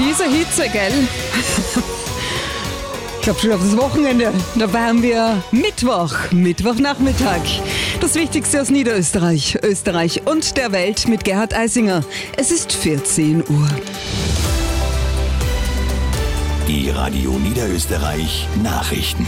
Diese Hitze, gell? Ich glaube schon auf das Wochenende. Dabei haben wir Mittwochnachmittag. Das Wichtigste aus Niederösterreich, Österreich und der Welt mit Gerhard Eisinger. Es ist 14 Uhr. Die Radio Niederösterreich Nachrichten.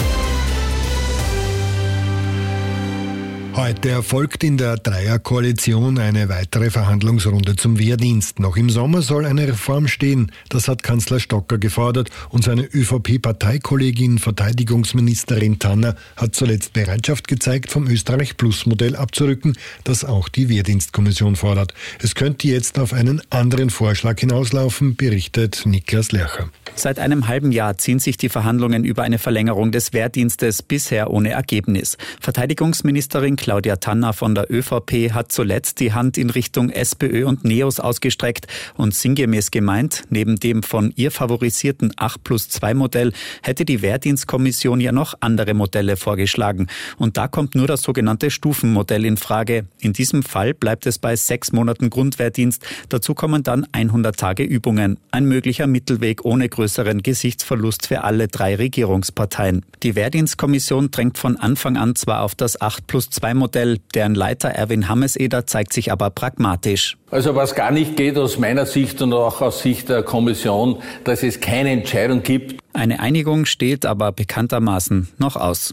Heute erfolgt in der Dreierkoalition eine weitere Verhandlungsrunde zum Wehrdienst. Noch im Sommer soll eine Reform stehen. Das hat Kanzler Stocker gefordert. Und seine ÖVP-Parteikollegin, Verteidigungsministerin Tanner, hat zuletzt Bereitschaft gezeigt, vom Österreich-Plus-Modell abzurücken, das auch die Wehrdienstkommission fordert. Es könnte jetzt auf einen anderen Vorschlag hinauslaufen, berichtet Niklas Lercher. Seit einem halben Jahr ziehen sich die Verhandlungen über eine Verlängerung des Wehrdienstes, bisher ohne Ergebnis. Verteidigungsministerin Claudia Tanner von der ÖVP hat zuletzt die Hand in Richtung SPÖ und NEOS ausgestreckt und sinngemäß gemeint, neben dem von ihr favorisierten 8+2-Modell hätte die Wehrdienstkommission ja noch andere Modelle vorgeschlagen. Und da kommt nur das sogenannte Stufenmodell in Frage. In diesem Fall bleibt es bei 6 Monaten Grundwehrdienst. Dazu kommen dann 100 Tage Übungen. Ein möglicher Mittelweg ohne größeren Gesichtsverlust für alle 3 Regierungsparteien. Die Wehrdienstkommission drängt von Anfang an zwar auf das 8+2-Modell, deren Leiter Erwin Hameseder zeigt sich aber pragmatisch. Also was gar nicht geht aus meiner Sicht und auch aus Sicht der Kommission, dass es keine Entscheidung gibt. Eine Einigung steht aber bekanntermaßen noch aus.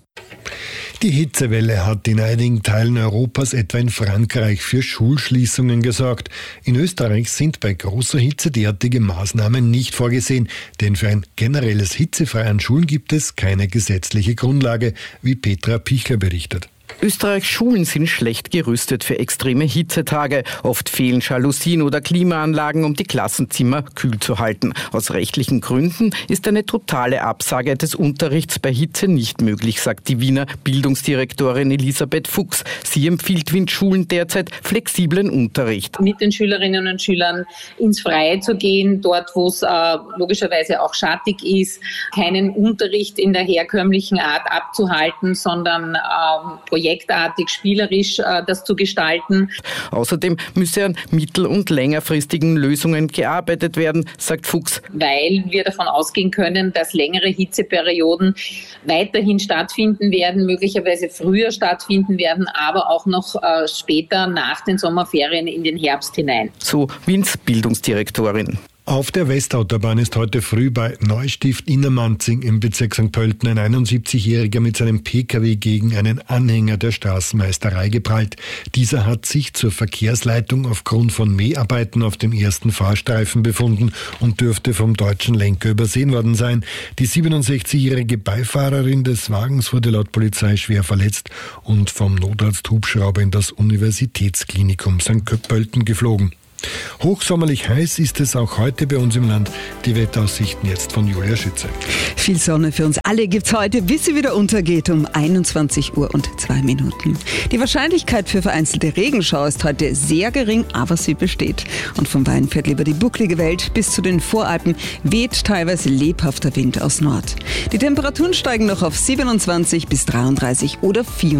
Die Hitzewelle hat in einigen Teilen Europas, etwa in Frankreich, für Schulschließungen gesorgt. In Österreich sind bei großer Hitze derartige Maßnahmen nicht vorgesehen, denn für ein generelles Hitzefrei an Schulen gibt es keine gesetzliche Grundlage, wie Petra Pichler berichtet. Österreichs Schulen sind schlecht gerüstet für extreme Hitzetage. Oft fehlen Jalousien oder Klimaanlagen, um die Klassenzimmer kühl zu halten. Aus rechtlichen Gründen ist eine totale Absage des Unterrichts bei Hitze nicht möglich, sagt die Wiener Bildungsdirektorin Elisabeth Fuchs. Sie empfiehlt Wien-Schulen derzeit flexiblen Unterricht. Mit den Schülerinnen und Schülern ins Freie zu gehen, dort wo es logischerweise auch schattig ist, keinen Unterricht in der herkömmlichen Art abzuhalten, sondern projektartig, spielerisch das zu gestalten. Außerdem müsse an mittel- und längerfristigen Lösungen gearbeitet werden, sagt Fuchs. Weil wir davon ausgehen können, dass längere Hitzeperioden weiterhin stattfinden werden, möglicherweise früher stattfinden werden, aber auch noch später nach den Sommerferien in den Herbst hinein. So Wiens Bildungsdirektorin. Auf der Westautobahn ist heute früh bei Neustift-Innermanzing im Bezirk St. Pölten ein 71-Jähriger mit seinem Pkw gegen einen Anhänger der Straßenmeisterei geprallt. Dieser hat sich zur Verkehrsleitung aufgrund von Mäharbeiten auf dem ersten Fahrstreifen befunden und dürfte vom deutschen Lenker übersehen worden sein. Die 67-jährige Beifahrerin des Wagens wurde laut Polizei schwer verletzt und vom Notarzt-Hubschrauber in das Universitätsklinikum St. Pölten geflogen. Hochsommerlich heiß ist es auch heute bei uns im Land. Die Wetteraussichten jetzt von Julia Schütze. Viel Sonne für uns alle gibt's heute, bis sie wieder untergeht um 21 Uhr und 2 Minuten. Die Wahrscheinlichkeit für vereinzelte Regenschauer ist heute sehr gering, aber sie besteht. Und vom Weinviertel über die bucklige Welt bis zu den Voralpen weht teilweise lebhafter Wind aus Nord. Die Temperaturen steigen noch auf 27 bis 33 oder 34.